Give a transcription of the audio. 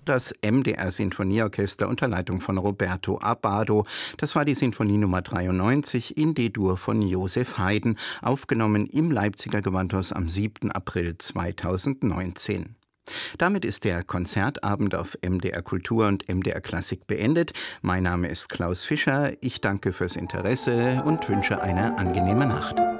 das MDR Sinfonieorchester unter Leitung von Roberto Abbado. Das war die Sinfonie Nummer 93 in D-Dur von Joseph Haydn, aufgenommen im Leipziger Gewandhaus am 7. April 2019. Damit ist der Konzertabend auf MDR Kultur und MDR Klassik beendet. Mein Name ist Klaus Fischer. Ich danke fürs Interesse und wünsche eine angenehme Nacht.